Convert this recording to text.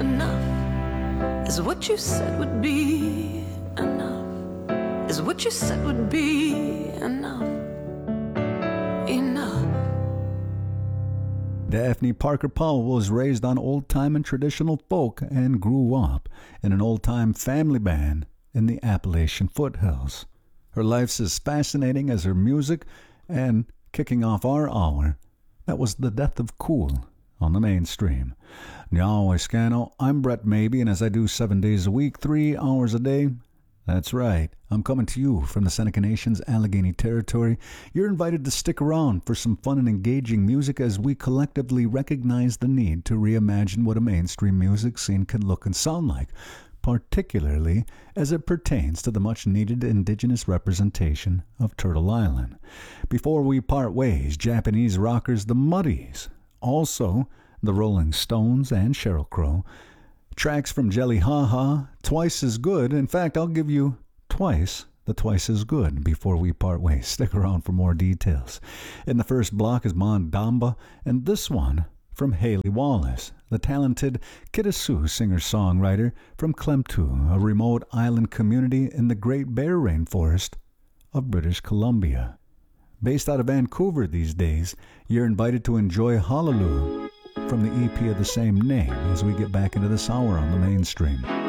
enough is what you said would be enough, is what you said would be enough, enough. Daphne Parker Powell was raised on old-time and traditional folk and grew up in an old-time family band in the Appalachian foothills. Her life's as fascinating as her music, and kicking off our hour, that was The Death of Cool on the Mainstream. Now, Escano, I'm Brett Maybe, and as I do 7 days a week, 3 hours a day, that's right, I'm coming to you from the Seneca Nation's Allegheny Territory. You're invited to stick around for some fun and engaging music as we collectively recognize the need to reimagine what a mainstream music scene can look and sound like, particularly as it pertains to the much-needed Indigenous representation of Turtle Island. Before we part ways, Japanese rockers The Muddies, also the Rolling Stones and Sheryl Crow, tracks from Jelly Ha Ha, Twice as Good. In fact, I'll give you twice the Twice as Good before we part ways. Stick around for more details. In the first block is Mondamba, and this one from Haley Wallace, the talented Kitasoo singer-songwriter from Klemtu, a remote island community in the Great Bear Rainforest of British Columbia. Based out of Vancouver these days, you're invited to enjoy Hallelujah from the EP of the same name as we get back into this hour on the Mainstream.